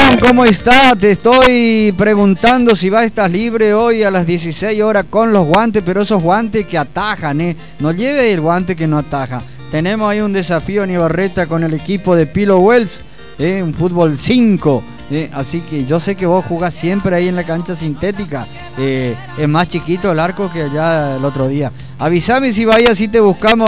¿Cómo está? Te estoy preguntando si estás libre hoy a las 16 horas con los guantes, pero esos guantes que atajan, no lleve el guante que no ataja. Tenemos ahí un desafío en Ibarreta con el equipo de Pilo Wells, un fútbol 5. Así que yo sé que vos jugás siempre ahí en la cancha sintética. Es más chiquito el arco que allá el otro día. Avísame si vaya, si te buscamos.